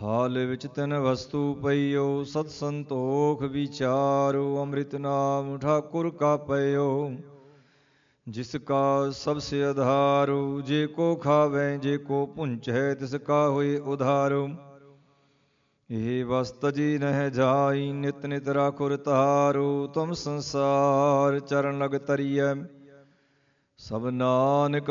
ਹਾਲ ਵਿੱਚ ਤਿਨ ਵਸਤੂ ਪਈਓ, ਸਤ ਸੰਤੋਖ ਵਿਚਾਰੋ, ਅੰਮ੍ਰਿਤ ਨਾਮ ਠਾਕੁਰ ਕਾ ਪਇਓ। ਜਿਸ ਕਾ ਸਭ ਸੇ ਆਧਾਰੋ, ਜੇ ਕੋ ਖਾਵੈ ਜੇ ਕੋ ਪੁੰਚੈ, ਤਿਸ ਕਾ ਹੋਏ ਉਧਾਰੋ। ਇਹ ਵਸਤ ਜੀ ਨਹਿ ਜਾਈ, ਨਿਤ ਨਿਤ ਰਾਖੁਰ ਤਾਰੋ, ਤੁਮ ਸੰਸਾਰ ਚਰਨ ਲਗ ਤਰੀਐ। ਸਭ ਨਾਨਕ